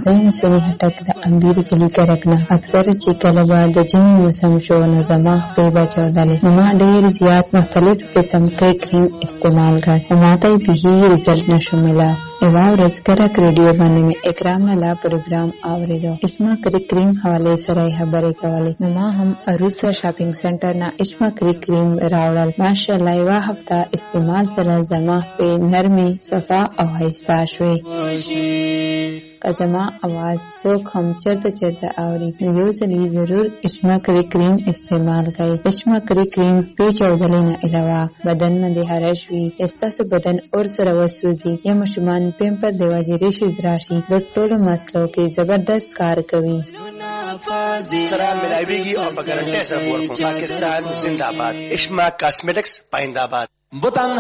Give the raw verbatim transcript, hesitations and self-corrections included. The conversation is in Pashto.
زیم سنی هټک د امبیر کلی کرکنه اکثر چې کله به د جمی موسم شو نو زما خپې به چودلې نو ما ډېر زیات مختلف قسم کې کریم استعمال کړ او ما ته یې بهي رزلټ نشو ملا. یوه ورځ کرک ریډیو باندې مې اکرام نلا پروګرام اورېدو. اشما کری کریم حوالې سره یې خبرې کولې نو ما هم عروسه شاپینګ سنټر نه اشما کری کریم راوړل. ماشاءالله یوه هفته استعمال سره زما خپې نرمې صفا او ښایسته شوې. که زما اواز څوک هم چرته چرته اوري نو یو ځل یې ضرور اشما کری کریم استعمال کړئ. اشما کری کریم پې چودلې نه علاوه بدن باندې خارش وي یا ستاسو بدن اور سره وسوځي یا ماشومان پیمپر د وجې ریشز راشي د ټولو مسلو کې زبردست کار کوي. سره ملاویږي او په ګارنټي سره ورکو. پاکستان زنده باد. اشما کاسمیټکس پاینده باد.